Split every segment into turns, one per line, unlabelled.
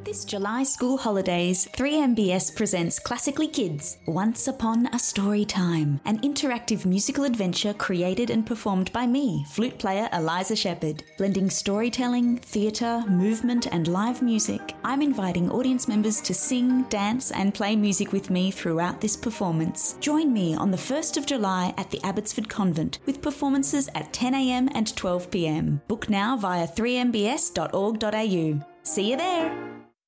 This July school holidays, 3MBS presents Classically Kids, Once Upon a Story Time, an interactive musical adventure created and performed by me, flute player Eliza Shepherd. Blending storytelling, theatre, movement and live music, I'm inviting audience members to sing, dance and play music with me throughout this performance. Join me on the 1st of July at the Abbotsford Convent with performances at 10am and 12pm. Book now via 3mbs.org.au. See you there!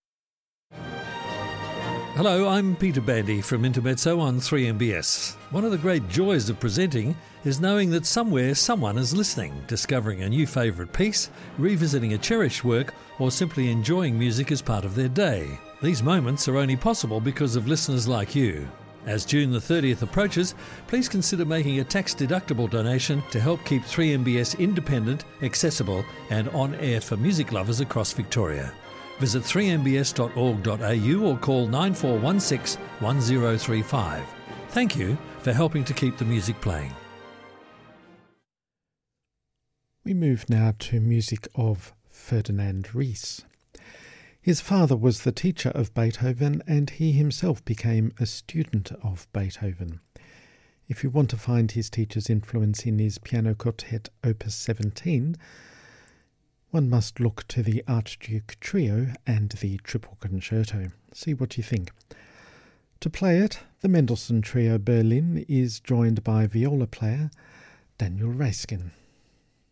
Hello, I'm Peter Bandy from Intermezzo on 3MBS. One of the great joys of presenting is knowing that somewhere someone is listening, discovering a new favourite piece, revisiting a cherished work, or simply enjoying music as part of their day. These moments are only possible because of listeners like you. As June the 30th approaches, please consider making a tax-deductible donation to help keep 3MBS independent, accessible and on-air for music lovers across Victoria. Visit 3mbs.org.au or call 9416 1035. Thank you for helping to keep the music playing.
We move now to music of Ferdinand Ries. His father was the teacher of Beethoven and he himself became a student of Beethoven. If you want to find his teacher's influence in his piano quartet Opus 17, one must look to the Archduke Trio and the Triple Concerto. See what you think. To play it, the Mendelssohn Trio Berlin is joined by viola player Daniel Reiskin.